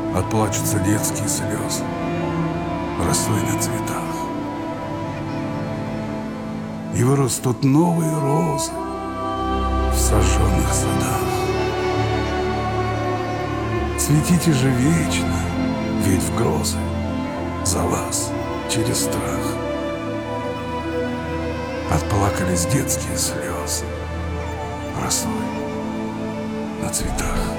Отплачутся детские слезы, рослы на цветах. И вырастут новые розы в сожженных садах. Цветите же вечно, ведь в грозы за вас через страх отплакались детские слезы рослой на цветах.